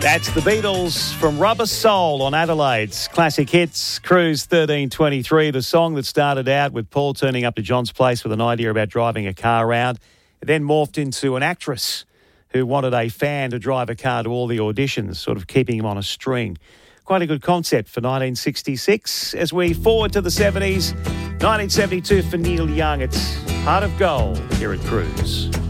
That's the Beatles from Rubber Soul on Adelaide's Classic Hits Cruise 1323, the song that started out with Paul turning up to John's place with an idea about driving a car around. It then morphed into an actress who wanted a fan to drive a car to all the auditions, sort of keeping him on a string. Quite a good concept for 1966. As we forward to the 70s, 1972 for Neil Young, it's Heart of Gold here at Cruise.